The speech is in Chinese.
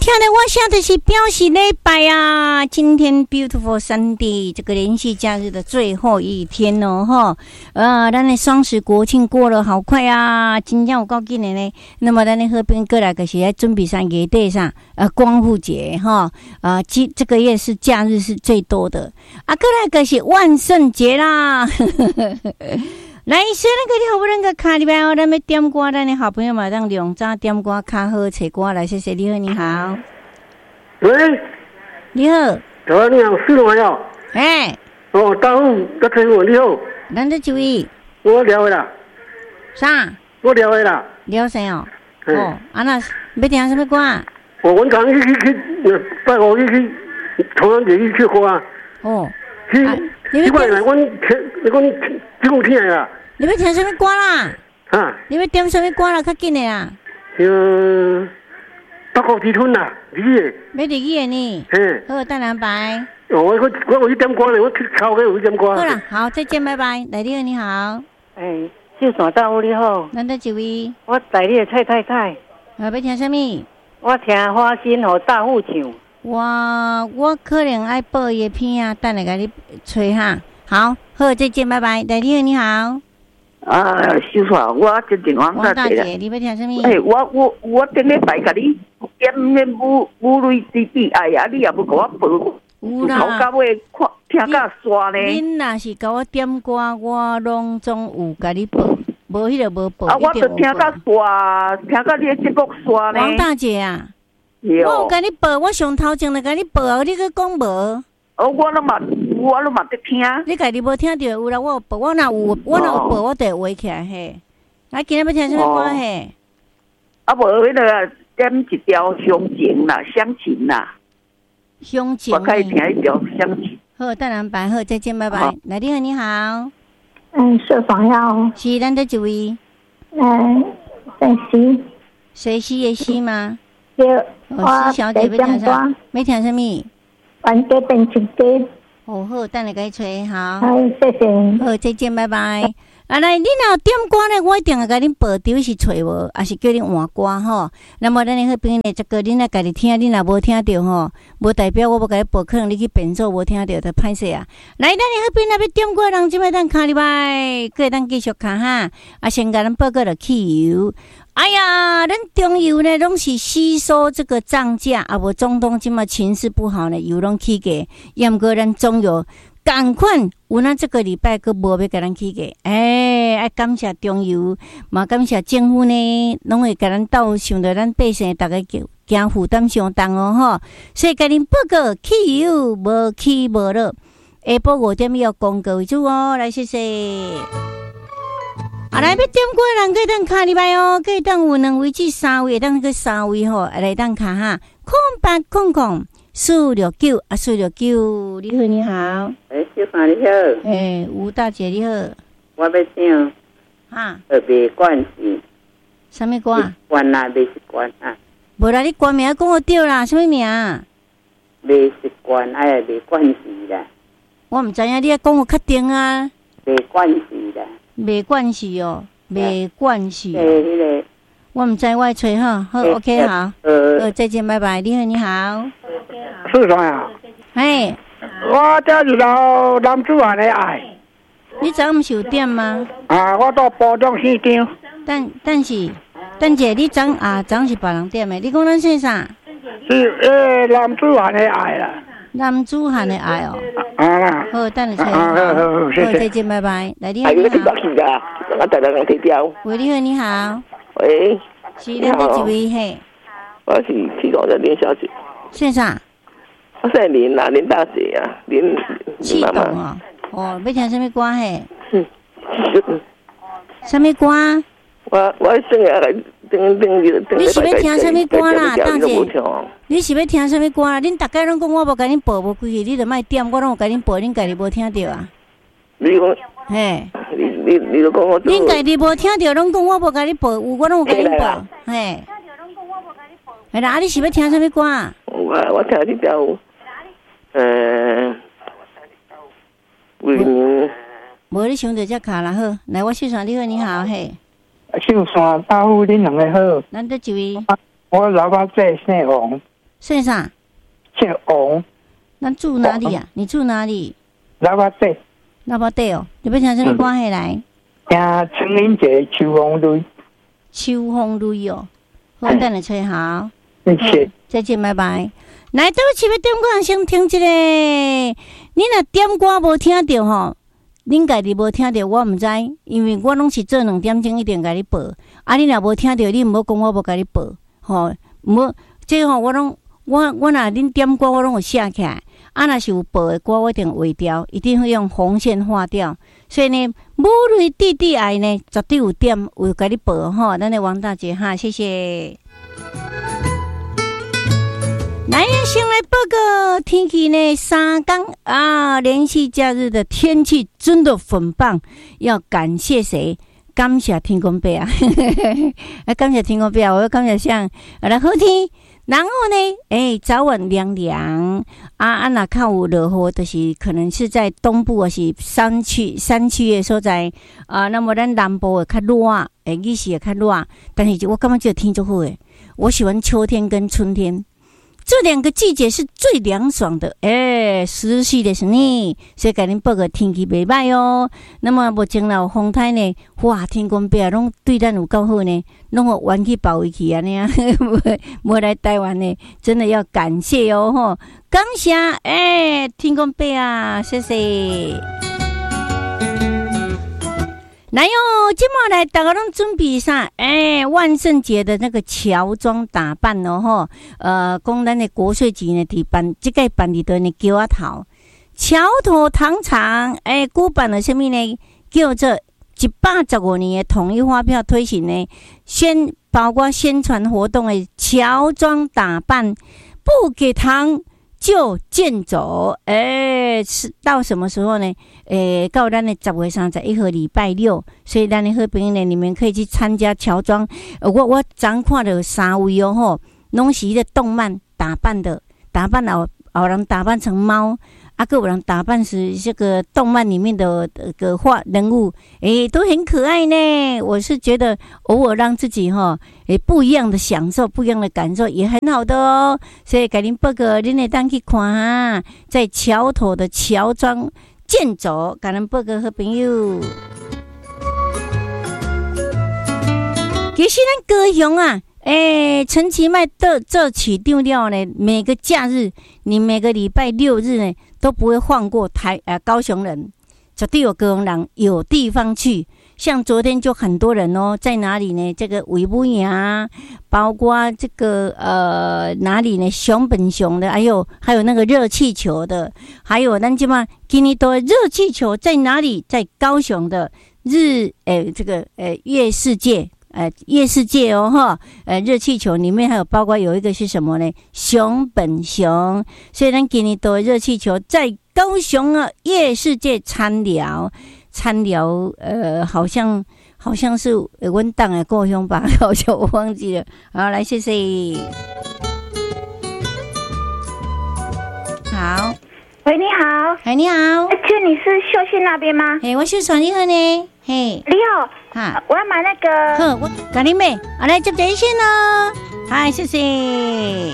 亲爱的，我现在是表示礼拜啊，今天 Beautiful Sunday 这个连续假日的最后一天哦，哈，咱的双十国庆过了好快啊，真正有够紧的呢。那么咱的河边过来可是在准备上月底上，光复节哈，这个月是假日是最多的啊，过来可是万圣节啦。来，先那个你好不能个卡里边哦，咱要点歌，咱的好朋友嘛，让两早点歌卡好找歌来，谢谢你好，你好。 喂， 你好。 你好，是吗？要。 哎。 哦，大户，大听我你好。 咱这几位。 我聊的啦。 啥？ 我聊的啦。 聊啥哦？哦，啊那要听什么歌啊？ 我讲去拜我去重阳节去喝啊。 哦。 你过来，我听听啦。 你要听什么歌啦？ 啊？ 你要点什么歌啦？较紧的啦。 北国之春啦，日语。 要日语的呢？ 嘿。 好，等两拜。 我去点歌咧，我去抄嘅，我去点歌。 好啦，好，再见，拜拜。来，你好，你好。 秀山大屋你好。 咱这几位？ 我带你的蔡太太。 要听什么？ 我听花心和大户唱。 我可能爱报叶片啊，等下给你吹哈。好，再见，拜拜。来，你好，你好。 秀山，我真正忘大姐，你要听什么？ 我顶礼拜甲你点那母女之比，哎呀，你也要甲我报， 有啦， 头到尾听甲煞呢。 恁若是甲我点歌，我拢总有甲你报，无迄个无报。 我就听甲煞，听甲你的节目煞呢。 王大姐啊，我有甲你报，我上头前就甲你报啊，你去讲无？ 我都嘛在听。 你家己无听到有啦，我有报，我若有报，我就会画起来嘿。啊，今日要听什么歌嘿？ 无迄个点一条乡情啦，乡情啦。 乡情。 我可以听一条乡情。 好，等人拜好，再见，拜拜。来，你好，你好。 社长要。 是咱这一位。 谁西？ 谁西的西吗？ 对。 西小姐要听啥？要听什么？ 玩家变成家。 好，等下给吹好。 谢谢。 好，再见，拜拜。来，你若点歌呢，我一定会甲恁报酬是找无，还是叫恁换歌吼。那么咱迄边呢，这个恁来家己听，恁若无听到吼，无代表我要甲你报，可能你去变奏无听到，就歹势啊。来，咱迄边那边点歌人，即摆等卡礼拜，过会当继续卡哈。先甲咱报告了汽油。哎呀，咱中油呢，拢是吸收这个涨价，无中东即马情势不好呢，油拢起价，要毋过咱中油。赶快，有咱这个礼拜佫无要甲咱起价，爱感谢中油，嘛感谢政府呢，拢会甲咱斗想着咱百姓，大家惊负担相重哦吼。所以甲恁报告，汽油无起无落，下晡5点要公告为主哦。来，谢谢。来要点歌人可以当卡礼拜哦，可以当有2位至3位，当个3位吼，来当卡哈，0800-469-469，你好，你好。 小凡你好。 吴大姐你好。 我要唱。 哈。 没关系。 什么歌啊？ 关啦，没习惯啊。 无啦，你歌名讲我对啦，什么名？ 没习惯，哎，没关系啦。 我唔知影，你要讲我确定啊。 没关系啦。 没关系哦，没关系。 迄个。 我唔知，我来吹哈。好 ，OK， 好。再见，拜拜。你好，你好。 是啥呀？我这是老男子汉的爱。 你昨唔是有点吗？ 我到保障市场。 但是，等者你昨是别人点的，你讲咱说啥？ 是男子汉的爱啦。 男子汉的爱哦。好，等你吹。 好，谢谢。 再见，拜拜。来，你好，你好。 我等人提掉。 喂，你好，你好。 喂。 是咱这一位嘿。 我是气动的林小姐。 姓啥？ 我姓林啦，林大姐啊，林气动哦。要听什么歌嘿？什么歌？ 我算下来， 你是要听什么歌啦，大姐？你是要听什么歌啦？恁大家拢讲我无甲恁报无规矩，你著莫点，我拢有甲恁报，恁家己无听到啊？ 你讲？ 嘿。 你都讲我。 恁家己无听到，拢讲我无甲你报，我拢有甲恁报，嘿。係啦，你是要聽什麼歌啊？ 我聽啲就無你想到只卡啦好，來我秀山你好，你好嘿。 秀山大夫你兩個好。 咱得一位。 我老爸仔姓王， 姓啥？ 姓王。 那住哪里啊？你住哪里？ 喇叭底。 喇叭底哦，你要请什么歌下来？ 听陈林杰秋风雷。 秋风雷哦，我等你吹好。 谢谢。 再见，拜拜。来，对不起，要点歌先听一个。你若点歌无听到吼，恁家己无听到，我毋知，因为我拢是做2点钟一定甲你报。啊，你若无听到，你毋好讲我无甲你报，吼，毋好，这吼我若恁点歌，我拢有写起来。啊，若是有报的歌，我一定划掉，一定会用红线划掉。所以呢，母类弟弟爱呢，绝对有点有甲你报吼。咱的王大姐哈，谢谢。来呀，先来报告天气呢，3天啊，连续假日的天气真的很棒，要感谢谁？感谢天公伯啊！感谢天公伯啊！我要感谢像来好天，然后呢，早晚凉凉啊，那看有落雨，就是可能是在东部或是山区的所在啊，那么咱南部会较热，日时会较热，但是我感觉这个天就好诶，我喜欢秋天跟春天。这2个季节是最凉爽的，湿气的是呢，所以给您报个天气袂歹哦。那么目前有风台呢，哇，天公伯啊，拢对咱有够好呢，拢互弯去包围去安尼啊，无来台湾呢，真的要感谢哦吼，感谢天公伯啊，谢谢。来哟，今晚来大家拢准备啥？万圣节的那个乔装打扮哦吼，讲咱的国税局呢，伫办即个办理的呢桥仔头，桥头糖厂，举办了什么呢？叫做115年的统一发票推行呢，包括宣传活动的乔装打扮，不给糖就健走，是到什么时候呢？到咱的10月31号礼拜六，所以咱的好朋友呢，你们可以去参加乔装。我昨看到3位哦吼，拢是一个动漫打扮的，有人打扮成猫，啊，有人打扮是这个动漫里面的个人物，都很可爱呢。我是觉得偶尔让自己不一样的享受，不一样的感受也很好的哦。所以给您报个，您会当去看啊，在桥头的乔装健走，给您报个好朋友。其实咱高雄啊。陈其迈这起定了呢，每个假日，你每个礼拜6日呢，都不会放过高雄人，绝对有高雄人有地方去。像昨天就很多人哦，在哪里呢？这个尾部呀，包括这个哪里呢？熊本熊的，还有那个热气球的，还有咱今嘛今年的热气球在哪里？在高雄的月世界。夜世界哦哈，热气球里面还有包括有一个是什么呢？熊本熊，所以咱今年的热气球在高雄啊夜世界参聊，好像是文档的故乡吧，好像我忘记了。好，来谢谢。好， 喂，你好。 你好。 请你是秀信那边吗？ 我是传你好呢。 你好。我要买那个。 好，我跟你买，来接电线喽。好，谢谢。